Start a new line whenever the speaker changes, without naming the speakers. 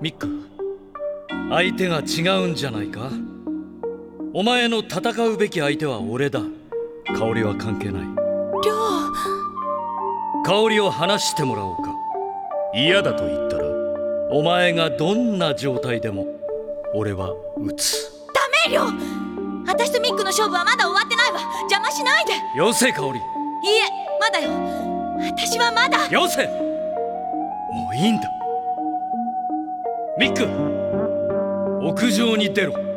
ミック、相手が違うんじゃないか。お前の戦うべき相手は俺だ。香織は関係ない。
りょう、
香織を話してもらおうか。嫌だと言ったらお前がどんな状態でも俺は撃つ。
ダメりょう、私とミックの勝負はまだ終わってないわ。邪魔しないで。
よせ香織。
いいえ、まだよ。私はまだ。
よせ。もういいんだ。ミック、屋上に出ろ。